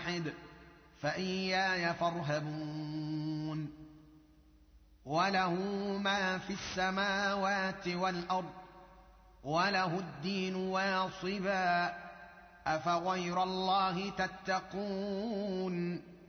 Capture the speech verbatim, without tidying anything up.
واحد فإياي فارهبون. وله ما في السماوات والأرض وله الدين واصبا أفغير الله تتقون